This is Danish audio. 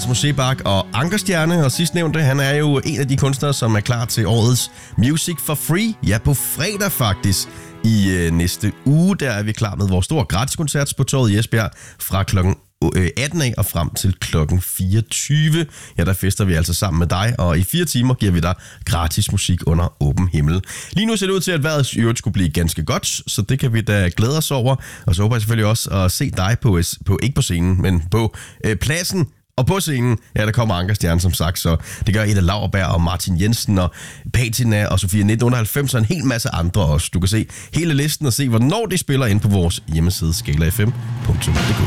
Rasmus Sebak og Ankerstjerne, og sidstnævnte, han er jo en af de kunstnere, som er klar til årets Music for Free. Ja, på fredag faktisk. I næste uge, der er vi klar med vores store gratiskoncert på Torvet i Esbjerg fra klokken 18 af og frem til klokken 24. Ja, der fester vi altså sammen med dig, og i 4 timer giver vi dig gratis musik under åben himmel. Lige nu ser det ud til, at vejret i øvrigt skulle blive ganske godt, så det kan vi da glæde os over. Og så håber jeg selvfølgelig også at se dig på ikke på scenen, men på pladsen. Og på scenen, ja, der kommer Ankerstjerne, som sagt, så det gør Ida Lauerberg og Martin Jensen og Patina og Sofia 1998 og en hel masse andre også. Du kan se hele listen og se, hvornår de spiller ind på vores hjemmeside skalafm.dk.